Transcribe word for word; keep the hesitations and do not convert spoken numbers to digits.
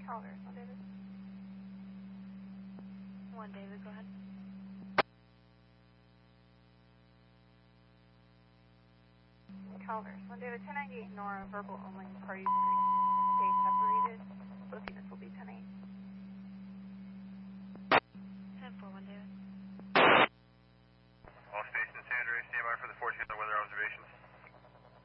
Calvert, one David. One David, go ahead. Calvert, one David, ten ninety-eight Nora, verbal only, parties agreed. Stay separated. Both units will be ten eight.